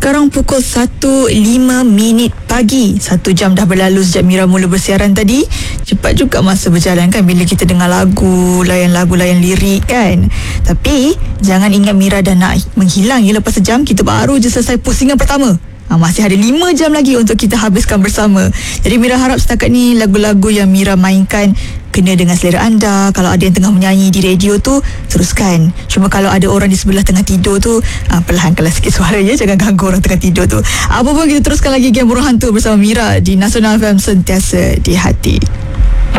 Sekarang pukul 1.05 pagi. 1 jam dah berlalu sejak Mira mula bersiaran tadi. Cepat juga masa berjalan kan bila kita dengar lagu, layan lirik kan. Tapi jangan ingat Mira dah nak menghilang ya. Lepas sejam kita baru je selesai pusingan pertama. Masih ada 5 jam lagi untuk kita habiskan bersama. Jadi Mira harap setakat ni lagu-lagu yang Mira mainkan kena dengan selera anda. Kalau ada yang tengah menyanyi di radio tu, teruskan. Cuma kalau ada orang di sebelah tengah tidur tu, perlahankanlah sikit suara ya. Jangan ganggu orang tengah tidur tu. Apa pun kita teruskan lagi Game Burung Hantu bersama Mira di Nasional FM, sentiasa di hati.